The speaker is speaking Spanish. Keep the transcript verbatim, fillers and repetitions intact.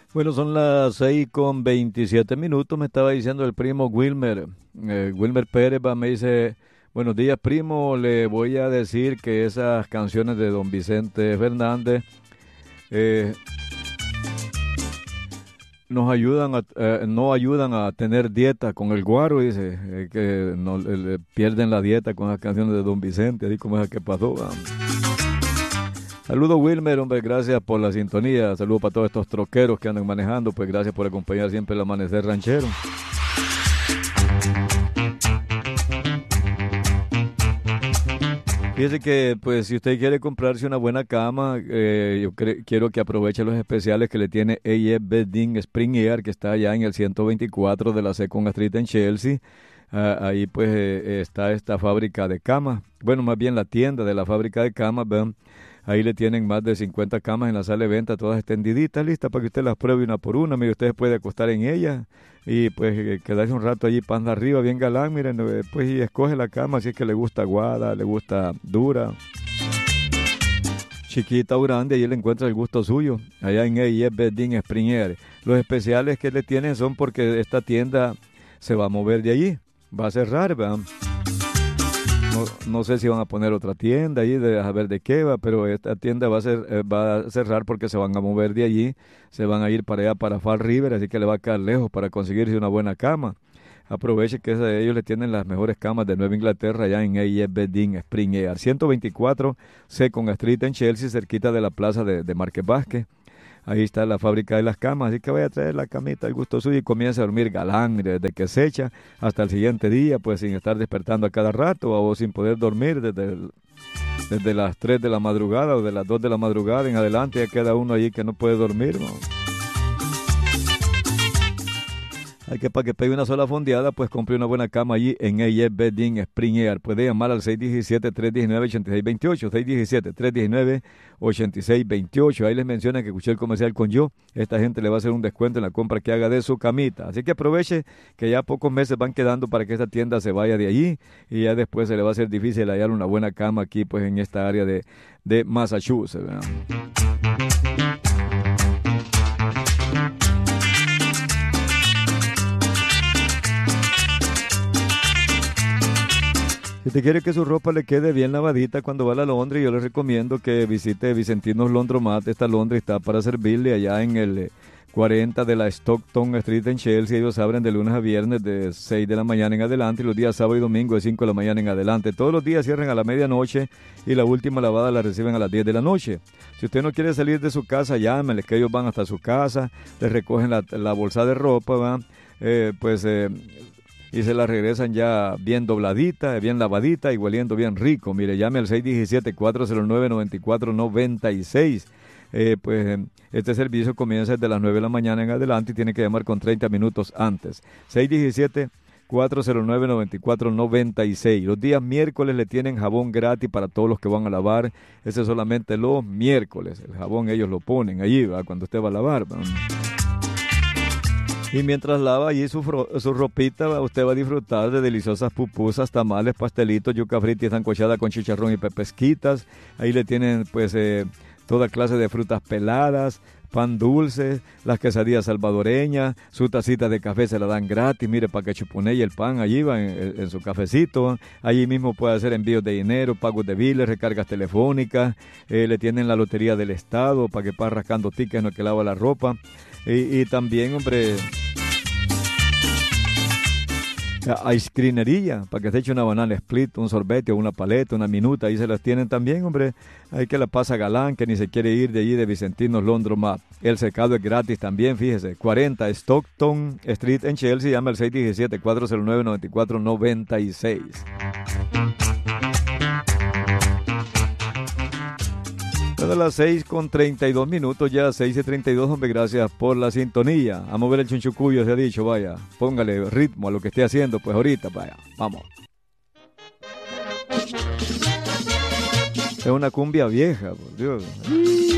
Bueno, son las seis con veintisiete minutos, me estaba diciendo el primo Wilmer, eh, Wilmer Pérez, va, me dice, buenos días primo, le voy a decir que esas canciones de don Vicente Fernández eh, nos ayudan a, eh, no ayudan a tener dieta con el guaro, dice, eh, que no, eh, le pierden la dieta con las canciones de don Vicente, así como es que pasó. Va. Saludos Wilmer, hombre, gracias por la sintonía. Saludos para todos estos troqueros que andan manejando, pues gracias por acompañar siempre el amanecer ranchero. Fíjese que, pues, si usted quiere comprarse una buena cama, eh, yo quiero que aproveche los especiales que le tiene A F Bedding Spring Air, que está allá en el ciento veinticuatro de la Second Street en Chelsea. Uh, ahí, pues, eh, está esta fábrica de camas. Bueno, más bien la tienda de la fábrica de camas, ¿ven? Ahí le tienen más de cincuenta camas en la sala de venta, todas extendiditas, listas para que usted las pruebe una por una. Mire, usted puede acostar en ellas y pues eh, quedarse un rato allí panza arriba, bien galán, miren, pues y escoge la cama si es que le gusta aguada, le gusta dura, chiquita o grande, ahí le encuentra el gusto suyo, allá en A F Bedding Spring Air. Los especiales que le tienen son porque esta tienda se va a mover de allí, va a cerrar, ¿verdad? No, no sé si van a poner otra tienda ahí, de, a ver de qué va, pero esta tienda va a, ser, eh, va a cerrar porque se van a mover de allí, se van a ir para allá, para Fall River, así que le va a quedar lejos para conseguirse una buena cama. Aproveche que ellos le tienen las mejores camas de Nueva Inglaterra allá en A F Bedding Spring Air. ciento veinticuatro Second Street en Chelsea, cerquita de la plaza de, de Márquez Vázquez. Ahí está la fábrica de las camas, así que vaya a traer la camita al gusto suyo y comienza a dormir galán, mire, desde que se echa hasta el siguiente día, pues sin estar despertando a cada rato o sin poder dormir desde, el, desde las tres de la madrugada o de las dos de la madrugada en adelante, ya queda uno allí que no puede dormir, ¿no? Hay que para que pegue una sola fondeada, pues compre una buena cama allí en A F Bedding Spring Air. Puede llamar al seis uno siete, tres uno nueve, ocho seis dos ocho, seis uno siete, tres uno nueve, ocho seis dos ocho. Ahí les menciona que escuché el comercial con yo. Esta gente le va a hacer un descuento en la compra que haga de su camita. Así que aproveche que ya pocos meses van quedando para que esta tienda se vaya de allí y ya después se le va a hacer difícil hallar una buena cama aquí, pues en esta área de, de Massachusetts, ¿verdad? Si te quiere que su ropa le quede bien lavadita cuando va a la Londres, yo le recomiendo que visite Vicentinos Laundromat. Esta Londres está para servirle allá en el cuarenta de la Stockton Street en Chelsea. Ellos abren de lunes a viernes de seis de la mañana en adelante y los días sábado y domingo de cinco de la mañana en adelante. Todos los días cierran a la medianoche y la última lavada la reciben a las diez de la noche. Si usted no quiere salir de su casa, llámenle, que ellos van hasta su casa, les recogen la, la bolsa de ropa, ¿va? Eh, pues... Eh, y se la regresan ya bien dobladita, bien lavadita y hueliendo bien rico. Mire, llame al seis uno siete, cuatro cero nueve, nueve cuatro nueve seis. Eh, pues este servicio comienza desde las nueve de la mañana en adelante y tiene que llamar con treinta minutos antes. seis uno siete, cuatro cero nueve, nueve cuatro nueve seis. Los días miércoles le tienen jabón gratis para todos los que van a lavar. Ese es solamente los miércoles. El jabón ellos lo ponen allí, ¿va? Cuando usted va a lavar, ¿va? Y mientras lava allí su, su ropita, usted va a disfrutar de deliciosas pupusas, tamales, pastelitos, yuca frita y sancochada con chicharrón y pepesquitas. Ahí le tienen pues eh, toda clase de frutas peladas, pan dulce, las quesadillas salvadoreñas, su tacita de café se la dan gratis, mire, para que chuponee y el pan allí va en, en su cafecito. Allí mismo puede hacer envíos de dinero, pagos de biles, recargas telefónicas, eh, le tienen la lotería del estado para que vaya rascando tickets en lo que lava la ropa. Y, y también, hombre, ice creamería, para que se eche una banana split, un sorbete o una paleta, una minuta, ahí se las tienen también, hombre. Hay que la pasa galán, que ni se quiere ir de allí de Vicentinos Laundromat. El secado es gratis también, fíjese, cuarenta Stockton Street en Chelsea, llama al seis uno siete, cuatro cero nueve, nueve cuatro nueve seis. A las seis con treinta y dos minutos, ya seis y treinta y dos, hombre, gracias por la sintonía. A mover el chunchucuyo, se ha dicho, vaya, póngale ritmo a lo que esté haciendo, pues ahorita, vaya, vamos. Es una cumbia vieja, por Dios.